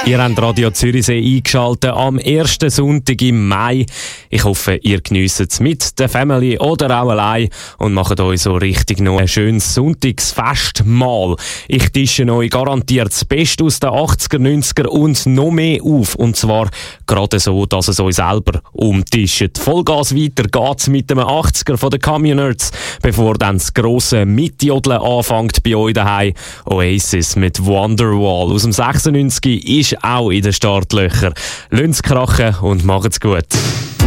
Ihr habt Radio Zürichsee eingeschaltet am ersten Sonntag im Mai. Ich hoffe, ihr geniesst es mit der Family oder auch allein und macht euch so richtig noch ein schönes Sonntagsfestmahl. Ich tische euch garantiert das Beste aus den 80er, 90er und noch mehr auf. Und zwar gerade so, dass es euch selber umtischt. Vollgas weiter geht's mit dem 80er von den Communards, bevor dann das grosse Mitjodeln anfängt bei euch daheim. Oasis mit Wonderwall aus dem 96 ist auch in den Startlöchern. Lasst es krachen und macht's gut.